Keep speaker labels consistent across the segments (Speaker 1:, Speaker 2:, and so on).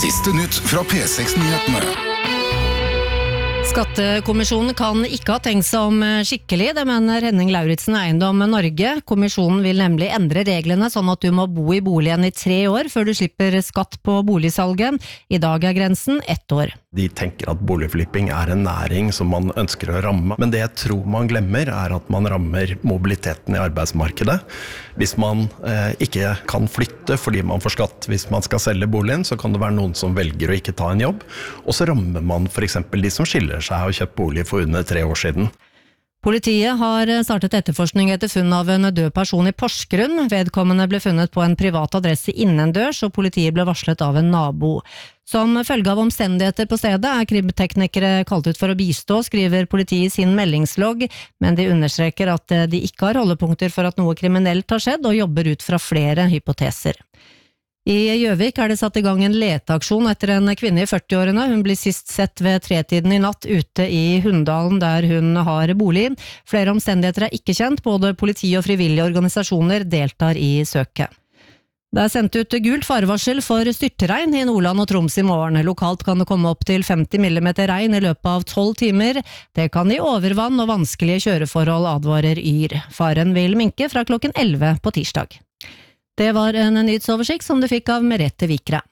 Speaker 1: Siste nytt fra P6-nyhetene.
Speaker 2: Skattekommisjonen kan ikke ha tenkt seg om skikkelig, det mener Henning Lauritsen Eiendom Norge. Kommisjonen vil nemlig endre reglene sånn at du må bo i boligen i 3 år før du slipper skatt på boligsalget. I dag er grensen 1 år.
Speaker 3: De tenker at boligflipping er en næring som man ønsker å ramme, men det jeg tror man glemmer er at man rammer mobiliteten i arbeidsmarkedet. Hvis man ikke kan flytte fordi man får skatt hvis man skal selge boligen, så kan det være noen som velger å ikke ta en jobb, og så rammer man for eksempel de som skiller seg og kjøpt bolig for under 3 år siden.
Speaker 2: Politiet har startet etterforskning etter funn av en død person i Porsgrunn. Vedkommende ble funnet på en privat adresse innendørs, og politiet ble varslet av en nabo. Som følge av omstendigheter på stedet er krimteknikere kalt ut for å bistå, skriver politiet i sin meldingslogg, men de understreker at de ikke har holdepunkter for at noe kriminelt har skjedd, og jobber ut fra flere hypoteser. I Gjøvik er det satt i gang en leteaksjon etter en kvinne i 40-årene. Hun blir sist sett ved 3-tiden i natt ute i Hunndalen der hun har bolig. Flere omstendigheter er ikke kjent, både politi og frivillige organisasjoner deltar i søket. Det er sendt ut gult farevarsel for styrtregn i Nordland og Troms i morgen. Lokalt kan det komme opp til 50 mm regn i løpet av 12 timer. Det kan gi overvann og vanskelige kjøreforhold, advarer Yr. Faren vil minke fra klokken 11 på tirsdag. Det var en nyhetsoversikt som du fikk av Merete Vikre.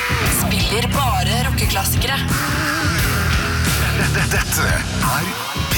Speaker 4: Spiller bare rockeklassikere.
Speaker 1: Dette er